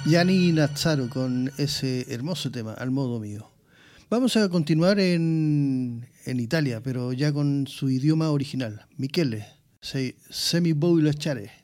Gianni Nazzaro con ese hermoso tema, Al modo mío. Vamos a continuar en Italia, pero ya con su idioma original. Michele, se mi vuoi lasciare.